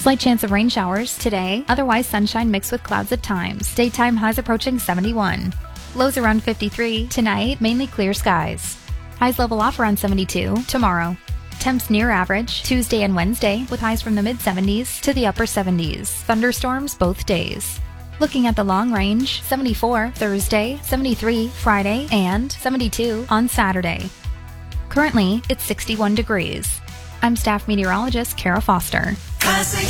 Slight chance of rain showers today, otherwise sunshine mixed with clouds at times. Daytime highs approaching 71. Lows around 53. Tonight, mainly clear skies. Highs level off around 72 tomorrow. Temps near average Tuesday and Wednesday with highs from the mid-70s to the upper 70s. Thunderstorms both days. Looking at the long range, 74 Thursday, 73 Friday, and 72 on Saturday. Currently, it's 61 degrees. I'm staff meteorologist Kara Foster.